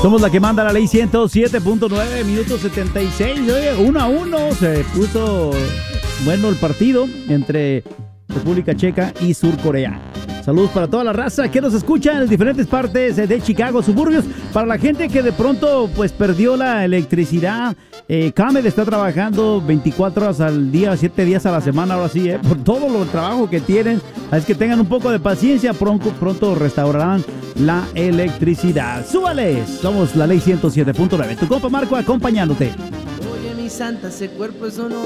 Somos la que manda la ley 107.9, minuto 76. Oye, 1-1. Se puso bueno el partido entre República Checa y Sur Corea. Saludos para toda la raza que nos escucha en diferentes partes de Chicago, suburbios. Para la gente que de pronto pues perdió la electricidad, ComEd está trabajando 24 horas al día, 7 días a la semana, ahora sí, por todo el trabajo que tienen. Es que tengan un poco de paciencia, pronto restaurarán la electricidad. ¡Súbales! Somos la ley 107.9. Tu compa Marco acompañándote. Oye, mi santa, ese cuerpo, eso no